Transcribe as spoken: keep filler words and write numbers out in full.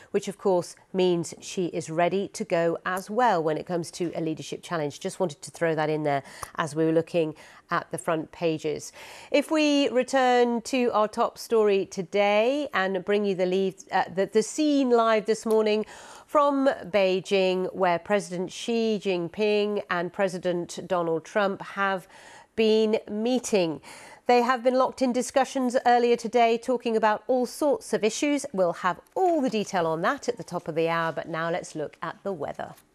which of course means she is ready to go as well when it comes to a leadership challenge. Just wanted to throw that in there as we were looking at the front pages. If we return to our top story today and bring you the, lead, uh, the, the scene live this morning from Beijing, where President Xi Jinping and President Donald Trump have been meeting. They have been locked in discussions earlier today, talking about all sorts of issues. We'll have all the detail on that at the top of the hour, but now let's look at the weather.